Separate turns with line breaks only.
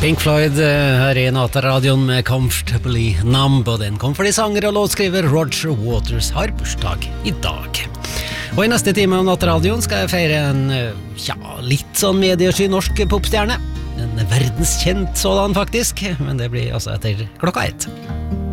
Pink Floyd her i Nataradion med Comfortably Numb, og den kom fordi sanger og låtskriver Roger Waters har bursdag i dag. Og i neste time av Nataradion skal jeg feire en, litt sånn mediesky norsk popstjerne. En verdenskjent sådan faktisk, men det blir altså etter klokka 1.